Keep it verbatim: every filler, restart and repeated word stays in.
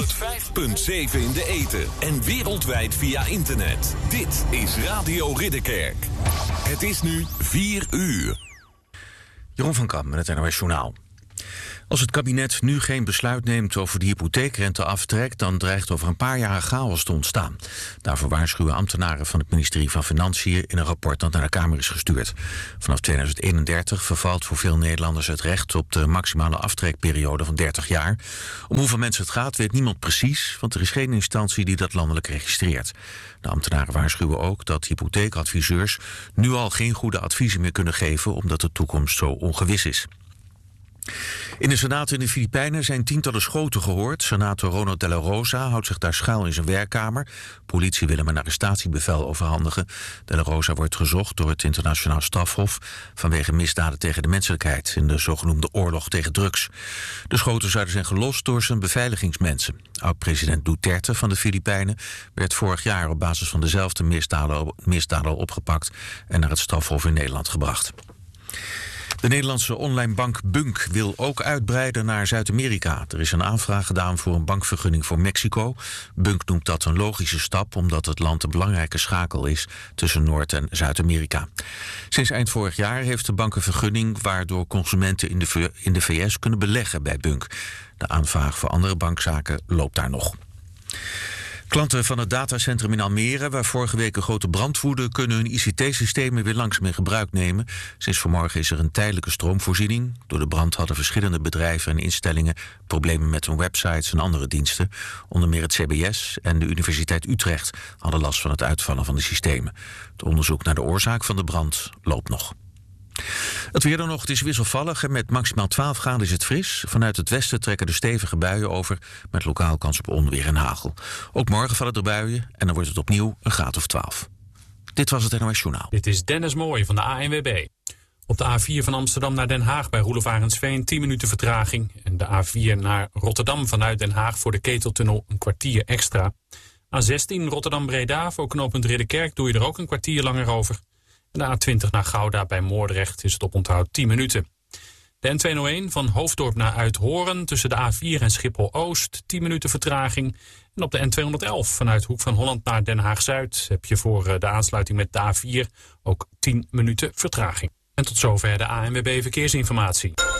honderdvijf komma zeven in de ether en wereldwijd via internet. Dit is Radio Ridderkerk. Het is nu vier uur. Jeroen van Kamp met het N O S Journaal. Als het kabinet nu geen besluit neemt over de hypotheekrenteaftrek, dan dreigt over een paar jaar chaos te ontstaan. Daarvoor waarschuwen ambtenaren van het ministerie van Financiën in een rapport dat naar de Kamer is gestuurd. Vanaf tweeduizend eenendertig vervalt voor veel Nederlanders het recht op de maximale aftrekperiode van dertig jaar. Om hoeveel mensen het gaat weet niemand precies, want er is geen instantie die dat landelijk registreert. De ambtenaren waarschuwen ook dat hypotheekadviseurs nu al geen goede adviezen meer kunnen geven, omdat de toekomst zo ongewis is. In de Senaat in de Filipijnen zijn tientallen schoten gehoord. Senator Ronald de la Rosa houdt zich daar schuil in zijn werkkamer. Politie wil hem een arrestatiebevel overhandigen. De la Rosa wordt gezocht door het internationaal strafhof vanwege misdaden tegen de menselijkheid in de zogenoemde oorlog tegen drugs. De schoten zouden zijn gelost door zijn beveiligingsmensen. Oud-president Duterte van de Filipijnen werd vorig jaar op basis van dezelfde misdaden, misdaden opgepakt en naar het strafhof in Nederland gebracht. De Nederlandse online bank Bunk wil ook uitbreiden naar Zuid-Amerika. Er is een aanvraag gedaan voor een bankvergunning voor Mexico. Bunk noemt dat een logische stap, omdat het land een belangrijke schakel is tussen Noord- en Zuid-Amerika. Sinds eind vorig jaar heeft de bank een vergunning waardoor consumenten in de, in de V S kunnen beleggen bij Bunk. De aanvraag voor andere bankzaken loopt daar nog. Klanten van het datacentrum in Almere, waar vorige week een grote brand woedde, kunnen hun I C T-systemen weer langzaam in gebruik nemen. Sinds vanmorgen is er een tijdelijke stroomvoorziening. Door de brand hadden verschillende bedrijven en instellingen problemen met hun websites en andere diensten. Onder meer het C B S en de Universiteit Utrecht hadden last van het uitvallen van de systemen. Het onderzoek naar de oorzaak van de brand loopt nog. Het weer dan nog, het is wisselvallig en met maximaal twaalf graden is het fris. Vanuit het westen trekken de stevige buien over met lokaal kans op onweer en hagel. Ook morgen vallen er buien en dan wordt het opnieuw een graad of twaalf. Dit was het N O S Journaal. Dit is Dennis Mooij van de A N W B. Op de A vier van Amsterdam naar Den Haag bij Roelof Arendsveen tien minuten vertraging. En de A vier naar Rotterdam vanuit Den Haag voor de Keteltunnel een kwartier extra. A zestien Rotterdam-Breda voor knooppunt Ridderkerk doe je er ook een kwartier langer over. En de A twintig naar Gouda bij Moordrecht is het oponthoud tien minuten. De N tweehonderdéén van Hoofddorp naar Uithoren tussen de A vier en Schiphol-Oost tien minuten vertraging. En op de N tweehonderdelf vanuit Hoek van Holland naar Den Haag-Zuid heb je voor de aansluiting met de A vier ook tien minuten vertraging. En tot zover de A N W B Verkeersinformatie.